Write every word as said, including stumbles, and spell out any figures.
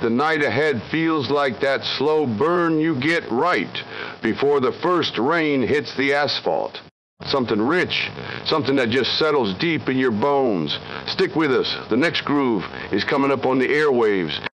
the night ahead feels like that slow burn you get right before the first rain hits the asphalt. Something rich, something that just settles deep in your bones. Stick with us. The next groove is coming up on the airwaves.